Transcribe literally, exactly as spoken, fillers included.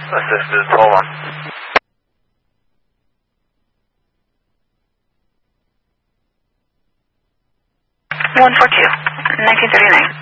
Assisted, hold on. one four two, nineteen thirty-nine.